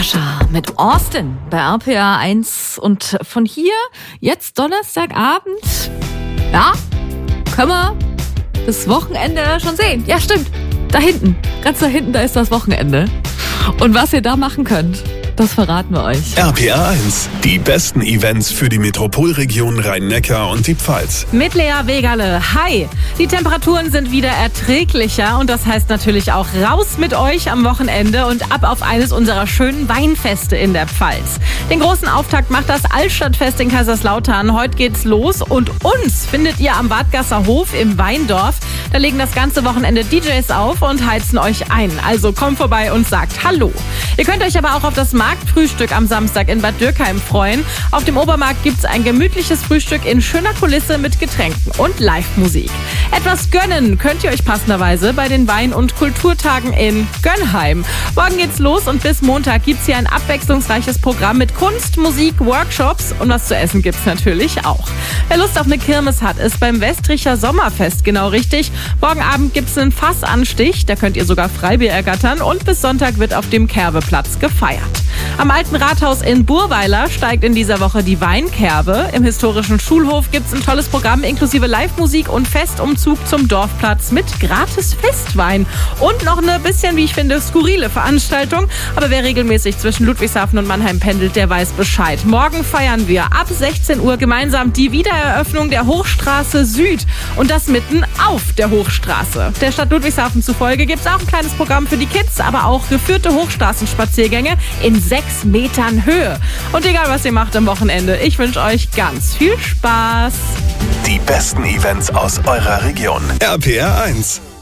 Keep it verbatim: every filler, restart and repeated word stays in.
Sascha mit Austin bei R P R eins. Und von hier, jetzt Donnerstagabend, ja, können wir das Wochenende schon sehen. Ja, stimmt. Da hinten, ganz da hinten, da ist das Wochenende. Und was ihr da machen könnt, das verraten wir euch. R P R eins, die besten Events für die Metropolregion Rhein-Neckar und die Pfalz. Mit Lea Wegerle. Hi! Die Temperaturen sind wieder erträglicher und das heißt natürlich auch raus mit euch am Wochenende und ab auf eines unserer schönen Weinfeste in der Pfalz. Den großen Auftakt macht das Altstadtfest in Kaiserslautern. Heute geht's los und uns findet ihr am Wadgasser Hof im Weindorf. Da legen das ganze Wochenende D Js auf und heizen euch ein. Also kommt vorbei und sagt Hallo. Ihr könnt euch aber auch auf das Marktfrühstück am Samstag in Bad Dürkheim freuen. Auf dem Obermarkt gibt's ein gemütliches Frühstück in schöner Kulisse mit Getränken und Live-Musik. Etwas gönnen könnt ihr euch passenderweise bei den Wein- und Kulturtagen in Gönnheim. Morgen geht's los und bis Montag gibt's hier ein abwechslungsreiches Programm mit Kunst, Musik, Workshops und was zu essen gibt's natürlich auch. Wer Lust auf eine Kirmes hat, ist beim Westricher Sommerfest genau richtig. Morgen Abend gibt's einen Fassanstich, da könnt ihr sogar Freibier ergattern und bis Sonntag wird auf dem Kerbeplatz gefeiert. Am Alten Rathaus in Burweiler steigt in dieser Woche die Weinkerbe. Im historischen Schulhof gibt's ein tolles Programm inklusive Live-Musik und Festumzug zum Dorfplatz mit gratis Festwein. Und noch eine bisschen, wie ich finde, skurrile Veranstaltung. Aber wer regelmäßig zwischen Ludwigshafen und Mannheim pendelt, der weiß Bescheid. Morgen feiern wir ab sechzehn Uhr gemeinsam die Wiedereröffnung der Hochstraße Süd. Und das mitten auf der Hochstraße. Der Stadt Ludwigshafen zufolge gibt's auch ein kleines Programm für die Kids, aber auch geführte Hochstraßenspaziergänge in sechs Metern Höhe. Und egal, was ihr macht am Wochenende, ich wünsche euch ganz viel Spaß. Die besten Events aus eurer Region. R P R eins.